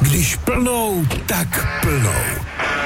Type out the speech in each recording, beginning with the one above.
Když plnou, tak plnou.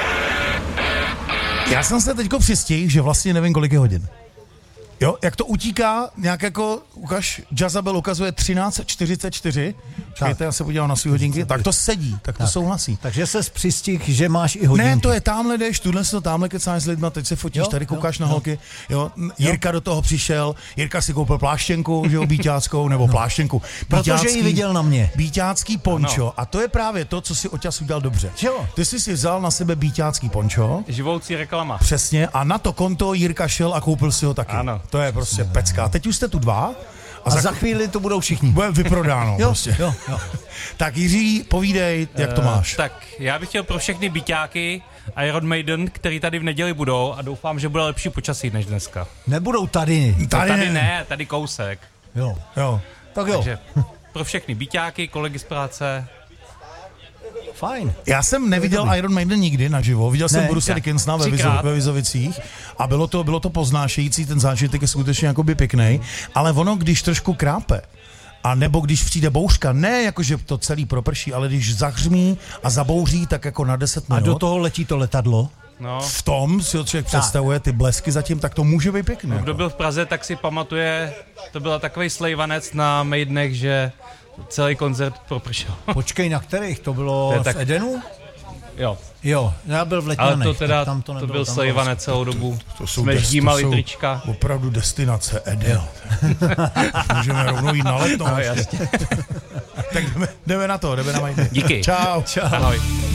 Já jsem se teďko přistihl, že vlastně nevím, kolik je hodin. Jo, jak to utíká, nějak jako, ukaž, Jezabel ukazuje 13:44. Čekajte, já se podívám na svý hodinky. Tak to sedí, tak to souhlasí. Takže se přistihl, že máš i hodinky. Ne, to je tamhle jdeš, tuhle se to tamhle kecáš s lidma, teď se fotíš, tady koukáš na holky. Jo, Jirka do toho přišel, Jirka si koupil pláštěnku, že jo, bíťáckou, nebo pláštěnku. Protože ji viděl na mě. Bíťácký pončo, a to je právě to, co si Oťas udělal dobře. Jo. Ty jsi si vzal na sebe bíťácký pončo. Živoucí reklama. Přesně, a na to konto Jirka šel a koupil si ho taky. Ano. To je prostě pecka. Teď už jste tu dva. A za chvíli to budou všichni. Bude vyprodáno. Jo, prostě. jo. Tak Jiří, povídej, jak to máš. Tak já bych chtěl pro všechny byťáky Iron Maiden, který tady v neděli budou a doufám, že bude lepší počasí než dneska. Nebudou tady. Tady ne, tady kousek. Jo. Tak jo. Takže pro všechny byťáky, kolegy z práce. Fajn. Já jsem neviděl Iron Maiden nikdy naživo. Viděl jsem Bruce Dickinsona ve Vizovicích a bylo to poznášející, ten zážitek je skutečně jakoby pěkný, ale ono, když trošku krápe, a nebo když přijde bouřka, ne jakože to celý proprší, ale když zahřmí a zabouří, tak jako na 10 minut. A do toho letí to letadlo. No. V tom si člověk představuje ty blesky zatím, tak to může být pěkné. Kdo byl v Praze, tak si pamatuje, to byl takový slejvanec na Maidenech, že celý koncert propršel. Počkej, na kterých? To bylo v Edenu? Jo, já byl v Letňanech. Ale to teda, tam to byl slejvanec celou dobu. To jsou Jsme ždímali trička. Opravdu destinace Eden. Můžeme rovnou jít na Letnou. No, jasně. Tak jdeme na to, jdeme na Maiden. Díky. Čau. Ahoj.